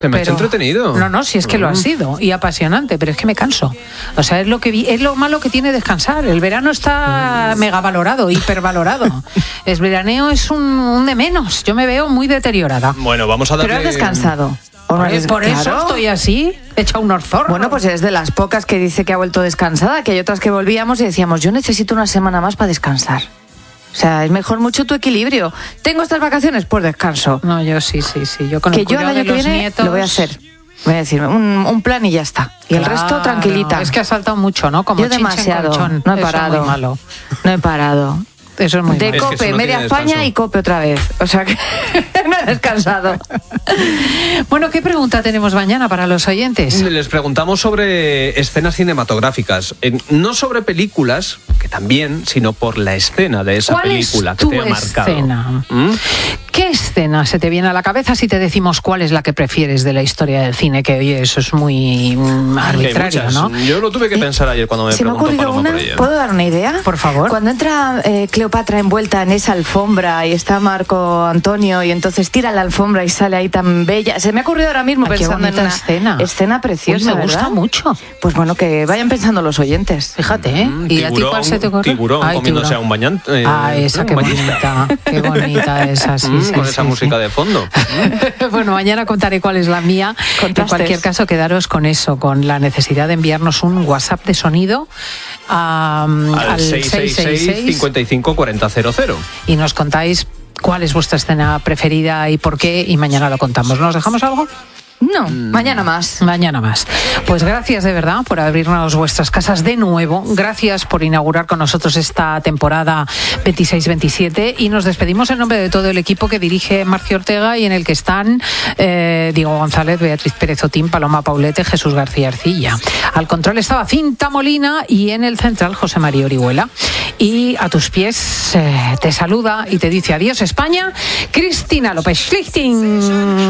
Me ha hecho entretenido. No, si es que lo ha sido, y apasionante, pero es que me canso. O sea, es lo malo que tiene descansar. El verano está megavalorado, hipervalorado. El veraneo es un de menos. Yo me veo muy deteriorada. Bueno, vamos a darle... Pero has descansado. Por eso estoy así, hecha unos zorros. Bueno, pues eres de las pocas que dice que ha vuelto descansada, que hay otras que volvíamos y decíamos, yo necesito una semana más para descansar. O sea, es mejor mucho tu equilibrio. ¿Tengo estas vacaciones? Pues descanso. No, yo sí. Yo con el cuidado de los nietos... lo voy a hacer. Voy a decir, un plan y ya está. Y el resto, tranquilita. Es que ha saltado mucho, ¿no? Como yo demasiado. No he parado. Eso es muy malo. No he parado. Eso es muy de malo. COPE, media España y COPE otra vez. O sea que no he descansado. Bueno, ¿qué pregunta tenemos mañana para los oyentes? Les preguntamos sobre escenas cinematográficas. No sobre películas, que también, sino por la escena de esa película que te ha marcado. Escena? ¿Qué escena se te viene a la cabeza si te decimos cuál es la que prefieres de la historia del cine? Que oye, eso es muy arbitrario, ¿no? Yo lo tuve que pensar ayer cuando me preguntó Paloma por ella. ¿Puedo dar una idea? Por favor. Cuando entra Cleopatra envuelta en esa alfombra y está Marco Antonio y entonces tira la alfombra y sale ahí tan bella. Se me ha ocurrido ahora mismo pensando en una escena preciosa. Me gusta mucho. Pues bueno, que vayan pensando los oyentes. Fíjate, ¿eh? ¿Y a ti cuál se te ocurre? Tiburón comiéndose a un bañante. Esa, qué bonita. Qué bonita esa, sí. Con esa música de fondo. Bueno, mañana contaré cuál es la mía. En cualquier caso, quedaros con eso, con la necesidad de enviarnos un WhatsApp de sonido al 666-554000. Y nos contáis cuál es vuestra escena preferida y por qué, y mañana lo contamos. ¿Nos dejamos algo? No, mañana más. Mañana más. Pues gracias de verdad por abrirnos vuestras casas de nuevo. Gracias por inaugurar con nosotros esta temporada 26-27 y nos despedimos en nombre de todo el equipo que dirige Marcio Ortega y en el que están Diego González, Beatriz Pérez Otín, Paloma Paulete, Jesús García Arcilla. Al control estaba Cinta Molina y en el central José María Orihuela. Y a tus pies te saluda y te dice adiós España, Cristina López Schlichting.